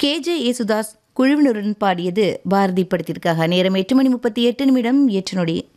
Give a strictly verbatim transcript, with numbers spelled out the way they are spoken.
K J Yesudas குழுவினருடன் பாடியது பாரதி படத்திற்காக. நேரம் எட்டு மணி முப்பத்தி எட்டு நிமிடம் எட்டு நொடி.